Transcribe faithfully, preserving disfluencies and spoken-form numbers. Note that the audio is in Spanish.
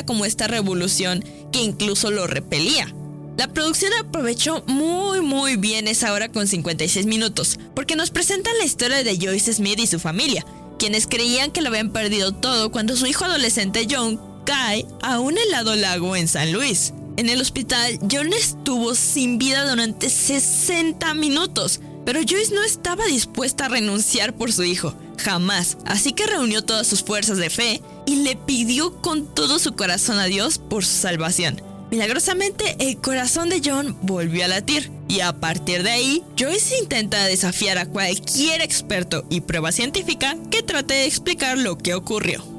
era como esta revolución que incluso lo repelía. La producción aprovechó muy muy bien esa hora con cincuenta y seis minutos, porque nos presentan la historia de Joyce Smith y su familia, quienes creían que lo habían perdido todo cuando su hijo adolescente John cae a un helado lago en San Luis. En el hospital, John estuvo sin vida durante sesenta minutos, pero Joyce no estaba dispuesta a renunciar por su hijo, jamás, así que reunió todas sus fuerzas de fe y le pidió con todo su corazón a Dios por su salvación. Milagrosamente, el corazón de John volvió a latir, y a partir de ahí, Joyce intenta desafiar a cualquier experto y prueba científica que trate de explicar lo que ocurrió.